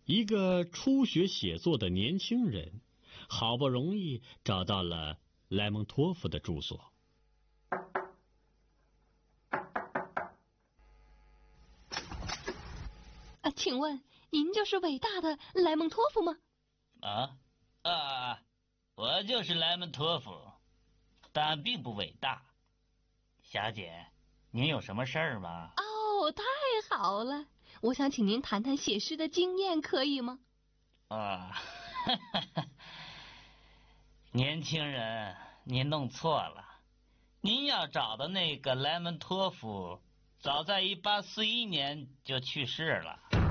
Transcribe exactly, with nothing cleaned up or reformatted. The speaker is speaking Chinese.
一个初学写作的年轻人，好不容易找到了莱蒙托夫的住所。 啊，请问您就是伟大的莱蒙托夫吗？ 啊啊，我就是莱蒙托夫，但并不伟大。小姐，您有什么事儿吗？ 哦，太好了，我想请您谈谈写诗的经验，可以吗？ 啊，哈哈哈，年轻人，您弄错了。您要找的那个莱蒙托夫，早在一八四一年就去世了。